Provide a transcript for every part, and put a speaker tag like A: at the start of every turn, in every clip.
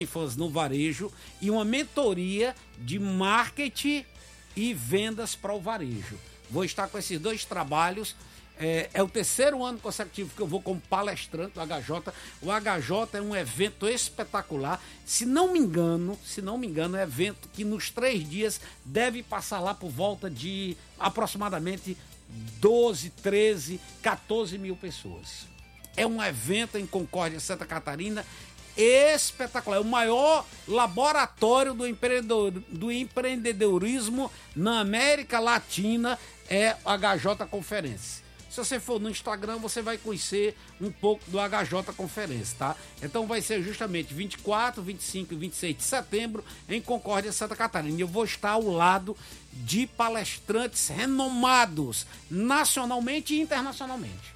A: fãs no varejo e uma mentoria de marketing e vendas para o varejo. Vou estar com esses dois trabalhos. É o terceiro ano consecutivo que eu vou como palestrante do HJ. O HJ é um evento espetacular. Se não me engano, é um evento que nos 3 dias deve passar lá por volta de aproximadamente 12, 13, 14 mil pessoas. É um evento em Concórdia, Santa Catarina, espetacular. É o maior laboratório do empreendedorismo na América Latina, é o HJ Conferência. Se você for no Instagram, você vai conhecer um pouco do HJ Conferência, tá? Então vai ser justamente 24, 25 e 26 de setembro em Concórdia, Santa Catarina. E eu vou estar ao lado de palestrantes renomados nacionalmente e internacionalmente.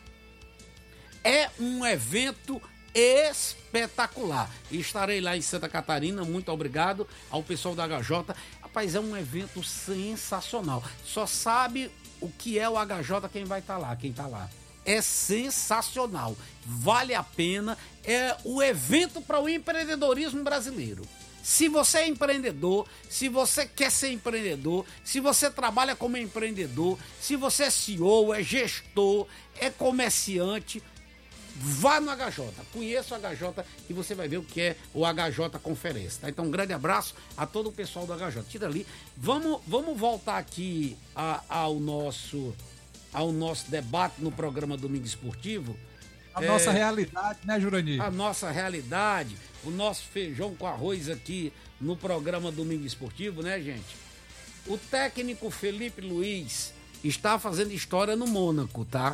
A: É um evento espetacular. E estarei lá em Santa Catarina. Muito obrigado ao pessoal da HJ. Rapaz, é um evento sensacional. Só sabe o que é o HJ quem vai estar lá, quem está lá. É sensacional. Vale a pena. É o evento para o empreendedorismo brasileiro. Se você é empreendedor, se você quer ser empreendedor, se você trabalha como empreendedor, se você é CEO, é gestor, é comerciante, vá no HJ, conheça o HJ e você vai ver o que é o HJ Conferência, tá? Então um grande abraço a todo o pessoal do HJ. Tira ali, vamos voltar aqui ao nosso debate no programa Domingo Esportivo.
B: A nossa realidade, né, Jurandir?
A: A nossa realidade, o nosso feijão com arroz aqui no programa Domingo Esportivo, né, gente? O técnico Felipe Luiz está fazendo história no Mônaco, tá?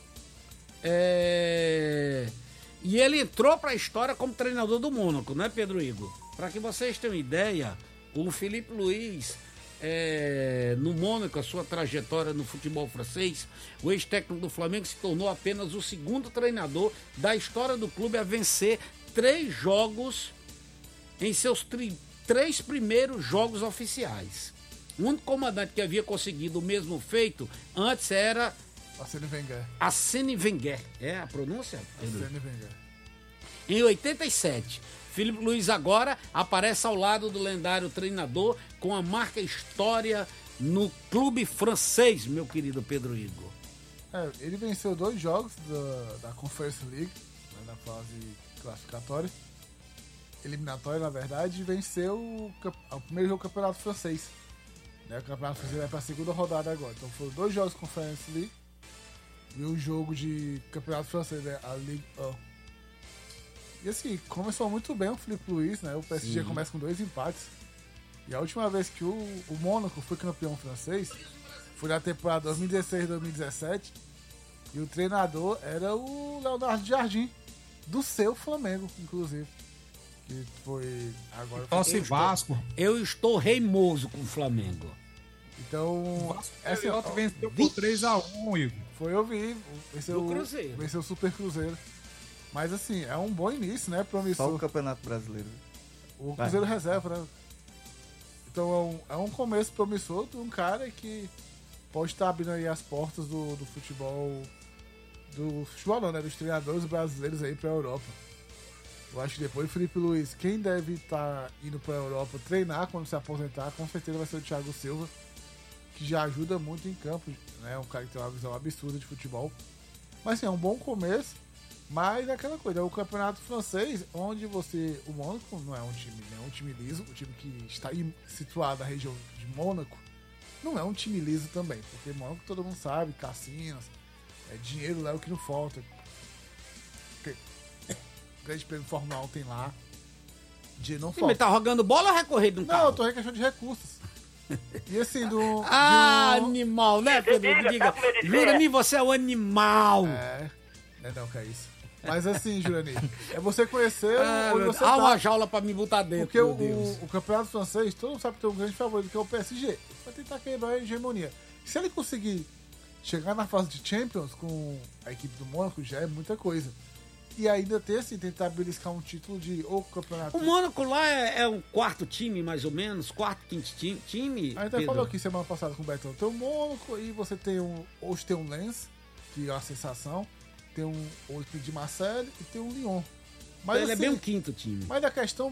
A: E ele entrou para a história como treinador do Mônaco, né, Pedro Igor? Para que vocês tenham ideia, o Felipe Luiz, no Mônaco, a sua trajetória no futebol francês, o ex-técnico do Flamengo se tornou apenas o segundo treinador da história do clube a vencer 3 jogos em seus 3 primeiros jogos oficiais. O único comandante que havia conseguido o mesmo feito antes era Arsène Wenger. É a pronúncia?
C: Arsène Wenger.
A: Em 87, Felipe Luiz agora aparece ao lado do lendário treinador com a marca história no clube francês, meu querido Pedro Igor.
C: Ele venceu 2 jogos da Conference League, né, na fase classificatória, eliminatória na verdade, e venceu o primeiro jogo do campeonato francês. Né, o campeonato francês vai para a segunda rodada agora. Então foram 2 jogos de Conference League e um jogo de campeonato francês, né, a Ligue 1. E assim, começou muito bem o Felipe Luiz, né? O PSG começa com 2 empates. E a última vez que o Mônaco foi campeão francês foi na temporada 2016-2017. E o treinador era o Leonardo Jardim, do seu Flamengo, inclusive. Que foi agora.
B: Nossa, Vasco.
A: Eu estou reimoso com o Flamengo.
C: Então.
B: Essa ontem venceu por 3-1, Igor.
C: Foi eu vi. Venceu o Super Cruzeiro. Mas assim, é um bom início, né? Promissor.
D: Só o Campeonato Brasileiro.
C: O Cruzeiro reserva, né? Então é um começo promissor de um cara que pode estar abrindo aí as portas do futebol. Do futebol não, né? Dos treinadores brasileiros aí pra Europa. Eu acho que depois do Felipe Luiz, quem deve estar indo pra Europa treinar quando se aposentar, com certeza vai ser o Thiago Silva, que já ajuda muito em campo, né? Um cara que tem uma visão absurda de futebol. Mas assim, é um bom começo. Mas é aquela coisa, é o campeonato francês, onde o Mônaco não é um time liso, o time que está situado na região de Mônaco não é um time liso também, porque Mônaco todo mundo sabe, cassinos, dinheiro lá é o que não falta. O grande prêmio Fórmula 1 tem lá, dinheiro não falta.
A: Mas tá jogando bola ou recorrendo no carro?
C: Não, eu tô em questão de recursos. E assim,
A: animal, né, Pedro? Diga, Jurani, você é um animal.
C: Não, que é isso. Mas assim, Jurani, é você conhecer onde você
A: há uma jaula pra me botar dentro,
C: porque o campeonato francês, todo mundo sabe que tem um grande favorito, que é o PSG. Vai tentar quebrar a hegemonia. Se ele conseguir chegar na fase de Champions com a equipe do Mônaco, já é muita coisa. E ainda ter, assim, tentar beliscar um título de campeonato.
A: O Mônaco lá é um quarto time, mais ou menos, quarto, quinto time.
C: A gente até falou aqui semana passada com o Betão. Tem o Mônaco e você tem hoje tem um Lens, que é a sensação. Tem o Olympique de Marseille e tem o Lyon. Mas,
A: ele
C: assim,
A: é bem um quinto time.
C: Mas a questão